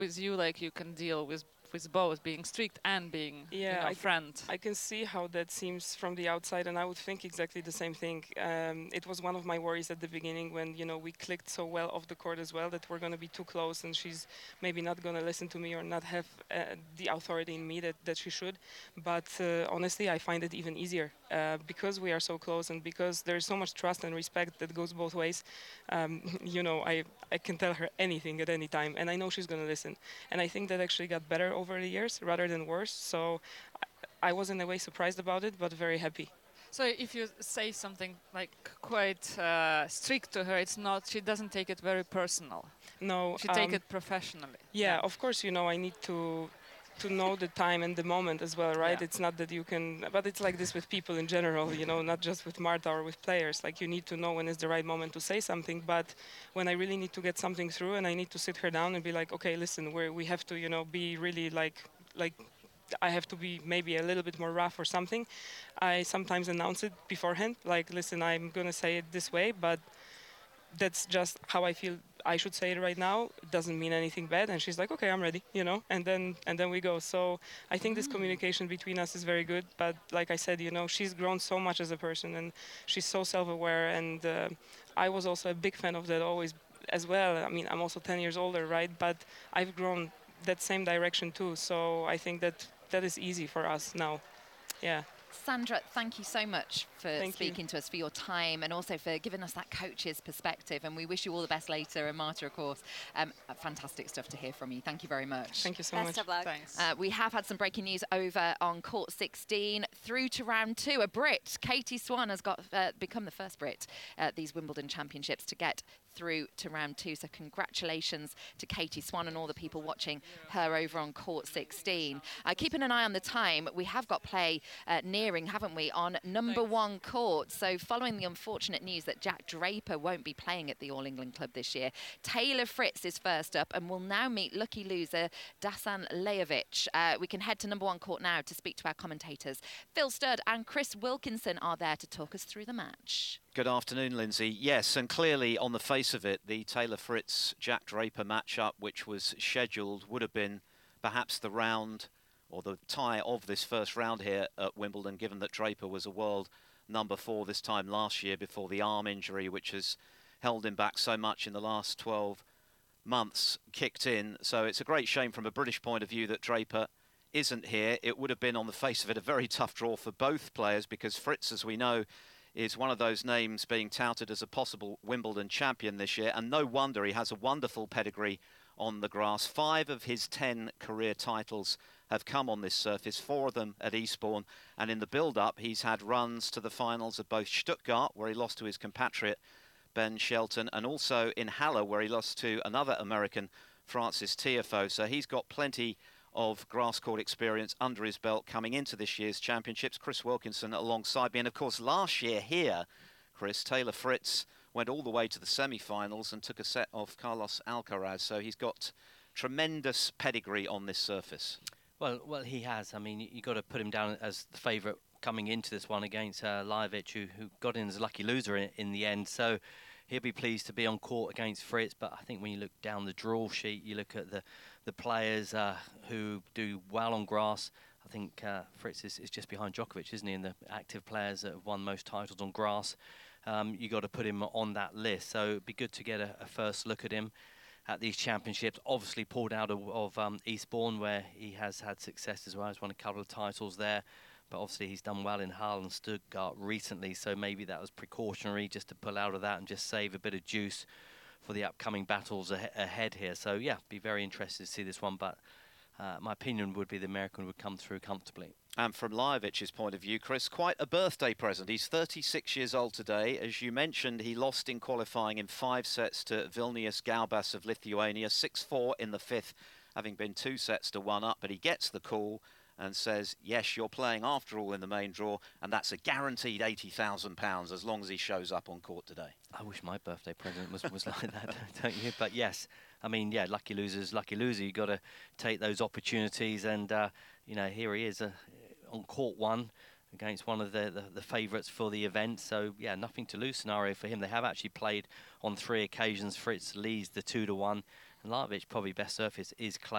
with you, like you can deal with both being strict and being, Yeah, a friend. I can see how that seems from the outside, and I would think exactly the same thing. It was one of my worries at the beginning when, we clicked so well off the court as well, that we're going to be too close and she's maybe not going to listen to me or not have the authority in me that she should. But honestly, I find it even easier because we are so close and because there's so much trust and respect that goes both ways. I can tell her anything at any time, and I know she's going to listen. And I think that actually got better over the years rather than worse. So I was in a way surprised about it, but very happy. So if you say something like quite strict to her, it's not. She doesn't take it very personal. No, She take it professionally. yeah, of course, I need to know the time and the moment as well, right? Yeah. It's not that you can, but it's like this with people in general, not just with Marta or with players. Like you need to know when is the right moment to say something. But when I really need to get something through and I need to sit her down and be like, okay, listen, we have to, be really like I have to be maybe a little bit more rough or something. I sometimes announce it beforehand, like, listen, I'm gonna say it this way, but that's just how I feel I should say it right now. It doesn't mean anything bad. And she's like, okay, I'm ready, and then we go. So I think this communication between us is very good. But like I said, she's grown so much as a person and she's so self-aware. And I was also a big fan of that always as well. I mean, I'm also 10 years older, right? But I've grown that same direction too. So I think that is easy for us now. Yeah. Sandra, thank you so much for Thank you. speaking to us, for your time, and also for giving us that coach's perspective. And we wish you all the best later. And Marta, of course, fantastic stuff to hear from you. Thank you very much. Thank you so Best much. of luck. Thanks. We have had some breaking news over on court 16 through to round 2. A Brit, Katie Swan, has become the first Brit at these Wimbledon Championships to get through to round 2. So congratulations to Katie Swan and all the people watching her over on court 16. Keeping an eye on the time, we have got play nearing, haven't we, on number 1 court. So following the unfortunate news that Jack Draper won't be playing at the All England Club this year, Taylor Fritz is first up and will now meet lucky loser Dasan Lejovic. We can head to number 1 court now to speak to our commentators. Phil Stud and Chris Wilkinson are there to talk us through the match. Good afternoon, Lindsay. Yes, and clearly on the face of it, the Taylor Fritz-Jack Draper matchup, which was scheduled, would have been perhaps the round or the tie of this first round here at Wimbledon, given that Draper was a world number 4 this time last year before the arm injury, which has held him back so much in the last 12 months, kicked in. So it's a great shame from a British point of view that Draper isn't here. It would have been, on the face of it, a very tough draw for both players because Fritz, as we know, is one of those names being touted as a possible Wimbledon champion this year, and no wonder. He has a wonderful pedigree on the grass. 5 of his 10 career titles have come on this surface, 4 of them at Eastbourne, and in the build-up he's had runs to the finals of both Stuttgart, where he lost to his compatriot Ben Shelton, and also in Halle, where he lost to another American, Francis Tiafoe. So he's got plenty of grass court experience under his belt coming into this year's championships. Chris Wilkinson alongside me. And of course, last year here, Chris, Taylor Fritz went all the way to the semi-finals and took a set off Carlos Alcaraz. So he's got tremendous pedigree on this surface. Well, he has. I mean, you got to put him down as the favourite coming into this one against Lajovic, who got in as a lucky loser in the end. So he'll be pleased to be on court against Fritz. But I think when you look down the draw sheet, you look at the players who do well on grass. I think Fritz is just behind Djokovic, isn't he, in the active players that have won most titles on grass. You got to put him on that list. So it'd be good to get a first look at him at these championships. Obviously pulled out of Eastbourne, where he has had success as well. He's won a couple of titles there. But obviously he's done well in Halle and Stuttgart recently, so maybe that was precautionary just to pull out of that and just save a bit of juice for the upcoming battles ahead here. So yeah, be very interested to see this one, but my opinion would be the American would come through comfortably. And from Lajovic's point of view, Chris, quite a birthday present. He's 36 years old today. As you mentioned, he lost in qualifying in 5 sets to Vilnius Gaubas of Lithuania, 6-4 in the 5th, having been 2 sets to 1 up, but he gets the call and says, yes, you're playing after all in the main draw, and that's a guaranteed £80,000 as long as he shows up on court today. I wish my birthday present was like that, don't you? But yes, I mean, yeah, lucky loser's lucky loser. You've got to take those opportunities, and, you know, here he is on court 1 against one of the favourites for the event. So, yeah, nothing to lose scenario for him. They have actually played on 3 occasions. Fritz leads the 2-1, and Lajovic probably best surface is clay.